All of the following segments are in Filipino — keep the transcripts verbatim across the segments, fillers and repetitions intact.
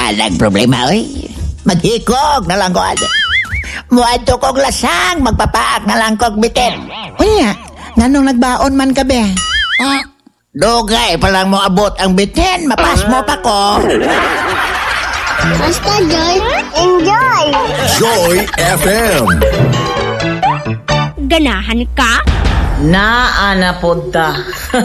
Anang problema, oy. Maghikog na lang ko. Muadto kong lasang, magpapaak na lang kong bitin. Unya, nganong nagbaon man ka, be? Ah, dugay pa lang mo abot ang bitin, mapas mo pa ko. Basta Joy, enjoy! Joy F M. Ganahan ka? Naa na punta.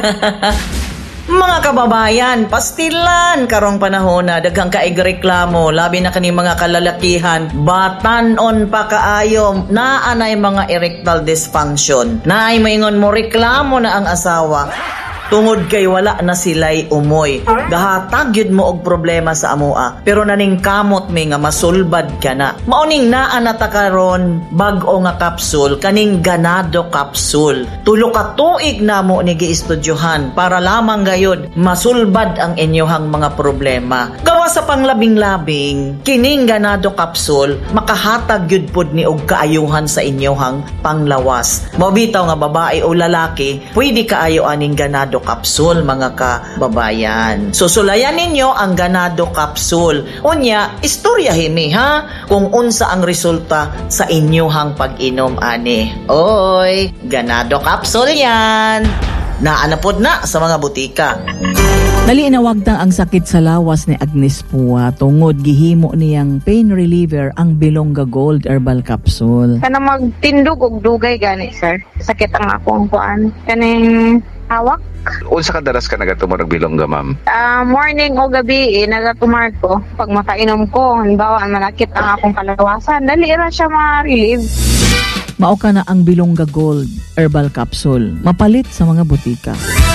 Mga kababayan, pastilan karong panahon na daghang kaigreklamo, labi na kani mga kalalakihan, batanon pa kaayo, naa nay mga erectile dysfunction. Naay maingon mo reklamo na ang asawa. Tungod kay wala na sila'y umoy. Gahatag yun mo og problema sa amoa. Pero naning kamot mi nga masulbad ka na. Mauning naa na ta karon bag-o nga kapsul, kaning ganado kapsul. Tulo ka tuig na mo ni giistudyohan para lamang gayud masulbad ang inyohang mga problema. Gawa sa panglabing-labing, kining ganado kapsul makahatag yun pod ni og kaayuhan sa inyohang panglawas. Mabitaw nga babae o lalaki, pwede kaayo aning ganado kapsul mga kababayan. Susulayan ninyo ang ganado kapsul. Unya, istorya himi ha kung unsa ang resulta sa inyohang pag-inom ani. Oy, ganado kapsul yan. Naanapod na sa mga butika. Dali inawagtang ang sakit sa lawas ni Agnes Pua tungod gihimo niyang pain reliever ang Bilongga Gold Herbal Capsule. Kana magtindog og dugay gani sir. Sakit ang akong kuan. Kaning hawak. Unsa ka daras ka nagatumar og Bilongga, ma'am? Uh, morning o gabi eh, nagatumar ko. Pag makainom ko, halimbawa manakit ang akong kalawasan, dali ra siya ma-relieve. Mao ka na ang Bilongga Gold Herbal Capsule. Mapalit sa mga butika.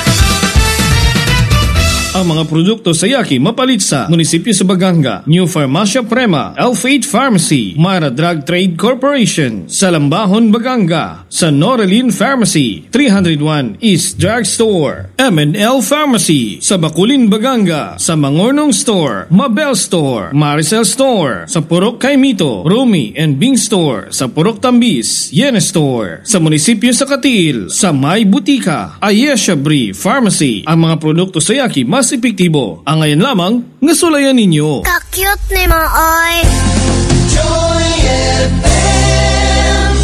Ang mga produkto sa Yaki mapalit sa Munisipyo sa Baganga, New Farmacia Prema, Elf eight Pharmacy, Mara Drug Trade Corporation, sa Lambahon, Baganga, sa Norelin Pharmacy, three oh one East Drug Store, M and L Pharmacy, sa Bakulin, Baganga, sa Mangornong Store, Mabel Store, Maricel Store, sa Purok Kaimito, Rumi and Bing Store, sa Purok Tambis, Yene Store, sa Munisipyo sa Katil, sa May Butika, Ayesha Brie Pharmacy. Ang mga produkto sa Yaki mas epektibo. Ang ngayon lamang, ngasulayan ninyo. Ka-cute ni Maoy. Joy F M.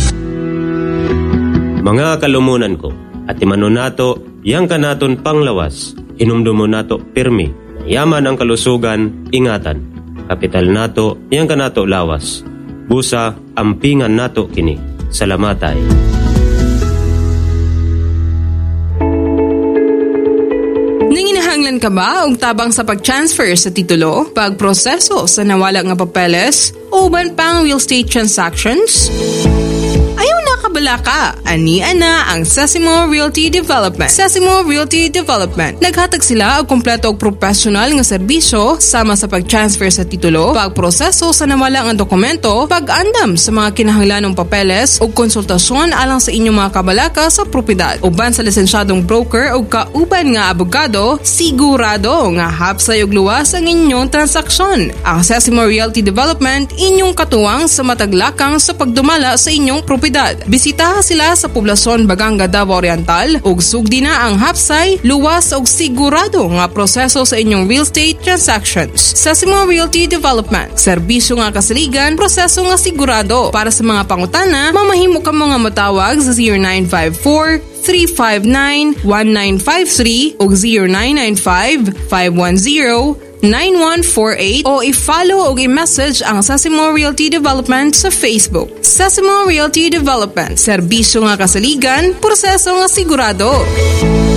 Mga kalumunan ko, at imanon nato, yang kanaton panglawas, inumdumo nato pirmi, yaman ang kalusugan, ingatan, kapital nato, yang kanato lawas, busa, ampingan nato kini, salamatay. Nanginahanglan ka ba og tabang sa pag-transfer sa titulo, pagproseso sa nawala nga papeles, o uban pang real estate transactions? Ayaw na kabala ka. Ania na ang Sesimo Realty Development. Sesimo Realty Development. Naghatag sila og kompleto og professional nga serbisyo sama sa pag-transfer sa titulo, pagproseso sa nawala nga dokumento, pag-andam sa mga kinahanglanong papeles ug konsultasyon alang sa inyong mga kabalaka sa propiedad. Uban sa lisensyadong broker ug kauban nga abogado, sigurado nga hapsay ug luwas ang inyong transaksyon. Ang Sesimo Realty Development inyong katuwang sa mataglakang sa pagdumala sa inyong propiedad. Bisitaha sila sa poblasyon Baganga, Davao Oriental ug sugdi na ang hapsay, luwas ug sigurado nga proseso sa inyong real estate transactions. Sesimo Realty Development. Serbisyo nga kasaligan, proseso nga sigurado. Para sa mga pangutana, mamahimo ka mga matawag sa zero nine five four, three five nine, one nine five three o zero nine nine five, five one zero, nine one four eight o i-follow o i-message ang Sesimo Realty Development sa Facebook. Sesimo Realty Development. Serbisyo nga kasaligan, proseso nga sigurado.